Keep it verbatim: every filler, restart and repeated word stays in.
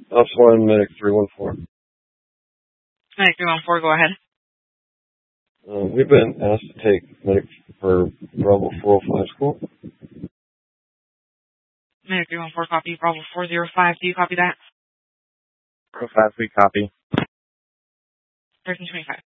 Ops one, Medic three one four. Medic three one four, go ahead. Uh, we've been asked to take Medic for Bravo four oh five school. Medic three one four, copy. Bravo four oh five, do you copy that? Bravo five, we copy. thirteen twenty-five.